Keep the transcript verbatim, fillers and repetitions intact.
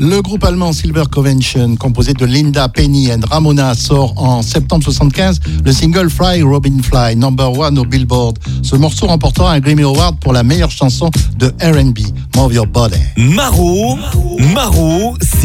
Le groupe allemand Silver Convention, composé de Linda, Penny et Ramona, sort en septembre soixante-quinze le single Fly Robin Fly, number one au Billboard. Ce morceau remportera un Grammy Award pour la meilleure chanson de R and B, Move Your Body. Maro, Maro, c'est